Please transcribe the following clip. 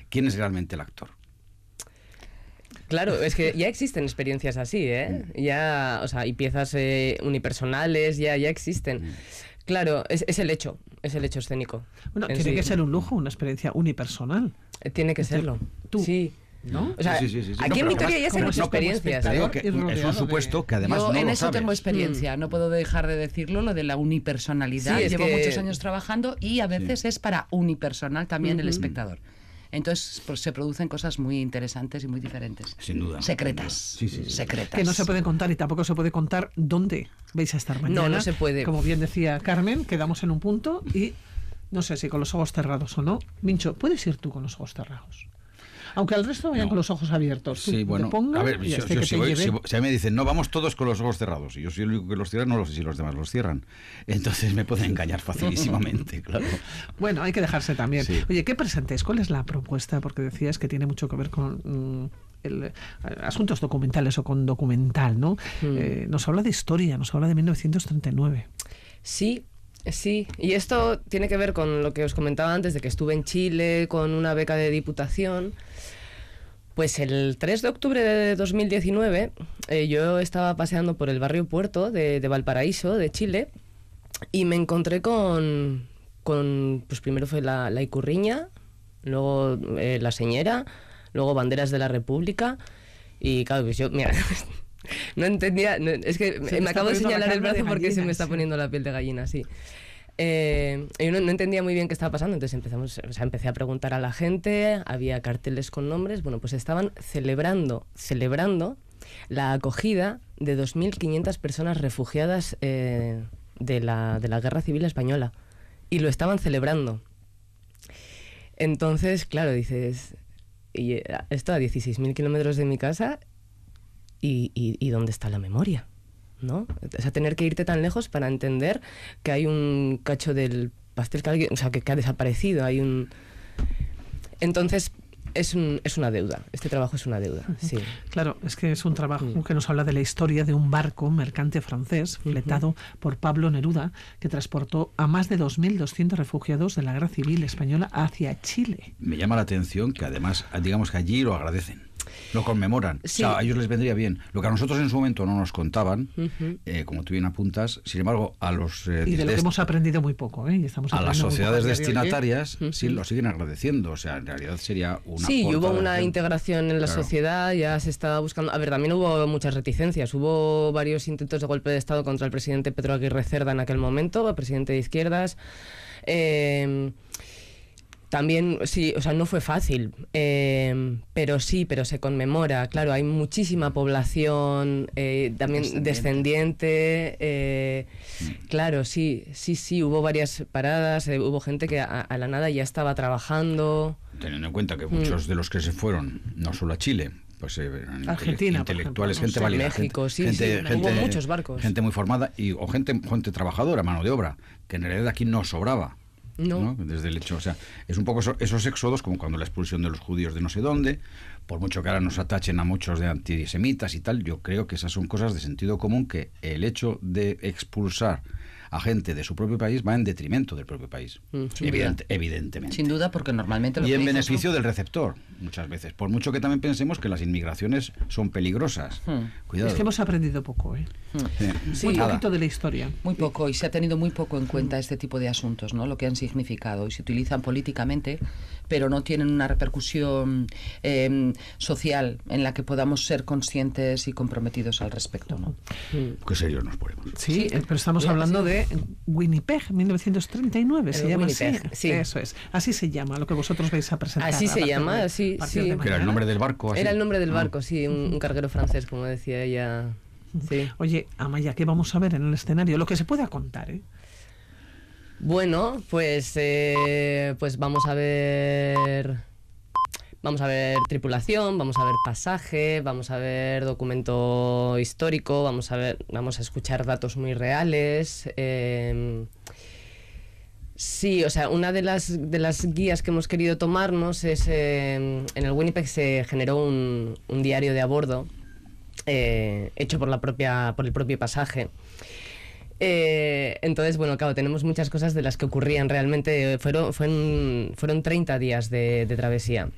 quién es realmente el actor. Claro, es que ya existen experiencias así, ¿eh? Ya, o sea, y piezas unipersonales ya existen. Claro, es el hecho escénico. Bueno, tiene que ser un lujo, una experiencia unipersonal. Tiene que serlo. Tú. Sí. ¿No? O sea, Sí. aquí en Vitoria ya se han como hecho experiencias. Te digo que es un supuesto que además yo no en lo eso sabes. tengo experiencia, no puedo dejar de decirlo, lo de la unipersonalidad. Sí, es llevo que... muchos años trabajando y a veces es para unipersonal también el espectador. Entonces pues, se producen cosas muy interesantes y muy diferentes. Sin duda. Secretas. Sí. Secretas. Que no se pueden contar y tampoco se puede contar dónde vais a estar mañana. No se puede. Como bien decía Carmen, quedamos en un punto y no sé si con los ojos cerrados o no. Mincho, ¿puedes ir tú con los ojos cerrados? Aunque al resto vayan con los ojos abiertos. Sí, bueno, a ver, si a mí me dicen, no, vamos todos con los ojos cerrados, y yo soy el único que los cierra, no lo sé si los demás los cierran. Entonces me pueden engañar facilísimamente, claro. Bueno, hay que dejarse también. Sí. Oye, ¿qué presentáis? ¿Cuál es la propuesta? Porque decías que tiene mucho que ver con asuntos documentales o con documental, ¿no? Nos habla de historia, nos habla de 1939. Sí, y esto tiene que ver con lo que os comentaba antes, de que estuve en Chile con una beca de Diputación. Pues el 3 de octubre de 2019 yo estaba paseando por el barrio Puerto de Valparaíso, de Chile, y me encontré con pues primero fue la Icurriña, luego la Señera, luego Banderas de la República, y claro, pues yo, mira... No entendía, es que me acabo de señalar el brazo porque se me está poniendo la piel de gallina, sí. Yo no entendía muy bien qué estaba pasando, entonces empecé a preguntar a la gente, había carteles con nombres, bueno, pues estaban celebrando la acogida de 2.500 personas refugiadas de la Guerra Civil Española, y lo estaban celebrando. Entonces, claro, dices, y esto a 16.000 kilómetros de mi casa... ¿Y dónde está la memoria? ¿No? O sea, tener que irte tan lejos para entender que hay un cacho del pastel que ha desaparecido. Entonces, es una deuda. Este trabajo es una deuda, sí. Claro, es que es un trabajo que nos habla de la historia de un barco mercante francés fletado por Pablo Neruda, que transportó a más de 2.200 refugiados de la Guerra Civil Española hacia Chile. Me llama la atención que además, digamos que allí lo agradecen. Lo conmemoran. Sí. O sea, a ellos les vendría bien. Lo que a nosotros en su momento no nos contaban, como tú bien apuntas, sin embargo, a los... y de lo que hemos aprendido muy poco, ¿eh? Y estamos a las sociedades destinatarias ¿eh? Sí lo siguen agradeciendo. O sea, en realidad sería una... Sí, hubo una integración en la sociedad, ya se estaba buscando... A ver, también hubo muchas reticencias. Hubo varios intentos de golpe de Estado contra el presidente Pedro Aguirre Cerda en aquel momento, el presidente de izquierdas. También, sí, o sea, no fue fácil, pero se conmemora. Claro, hay muchísima población también descendiente. Claro, sí, hubo varias paradas, hubo gente que a la nada ya estaba trabajando. Teniendo en cuenta que muchos de los que se fueron, no solo a Chile, pues Argentina, intelectuales, por ejemplo, gente válida, México, gente, hubo muchos barcos. Gente muy formada o gente trabajadora, mano de obra, que en realidad aquí no sobraba. ¿No? Desde el hecho, o sea, es un poco esos éxodos, como cuando la expulsión de los judíos de no sé dónde, por mucho que ahora nos atachen a muchos de antisemitas y tal, yo creo que esas son cosas de sentido común, que el hecho de expulsar a gente de su propio país va en detrimento del propio país, evidentemente. Sin duda, porque normalmente... Y en beneficio del receptor, muchas veces, por mucho que también pensemos que las inmigraciones son peligrosas. Cuidado. Es que hemos aprendido poco, ¿eh? Sí, muy poquito de la historia. Muy poco, y se ha tenido muy poco en cuenta este tipo de asuntos, ¿no? Lo que han significado, y se utilizan políticamente, pero no tienen una repercusión social en la que podamos ser conscientes y comprometidos al respecto, ¿no? Qué serios nos ponemos. Sí, pero estamos hablando de Winnipeg, 1939, se llama Winnipeg, así. sí. Eso es. Así se llama lo que vosotros vais a presentar. Así se llama, sí. Que era el nombre del barco. Así. Era el nombre del barco, sí, un carguero francés, como decía ella. Sí. Oye, Amaya, ¿qué vamos a ver en el escenario? Lo que se pueda contar, ¿eh? Bueno, pues vamos a ver tripulación, vamos a ver pasaje, vamos a ver documento histórico, vamos a escuchar datos muy reales. Sí, o sea, una de las guías que hemos querido tomarnos es en el Winnipeg se generó un diario de a bordo hecho por el propio pasaje. Entonces, bueno, claro, tenemos muchas cosas de las que ocurrían realmente. Fueron 30 días de travesía.